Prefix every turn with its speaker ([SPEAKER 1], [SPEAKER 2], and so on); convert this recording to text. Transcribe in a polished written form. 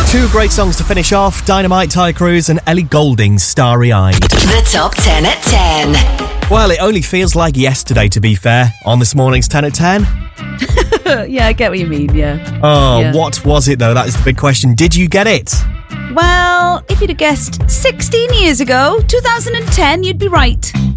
[SPEAKER 1] Two great songs to finish off, Dynamite, Ty Cruz and Ellie Goulding's Starry Eyed.
[SPEAKER 2] The Top 10 at 10.
[SPEAKER 1] Well, it only feels like yesterday, to be fair, on this morning's 10 at 10.
[SPEAKER 3] Yeah, I get what you mean, yeah.
[SPEAKER 1] Oh,
[SPEAKER 3] Yeah.
[SPEAKER 1] What was it, though? That is the big question. Did you get it?
[SPEAKER 3] Well, if you'd have guessed 16 years ago, 2010, you'd be right.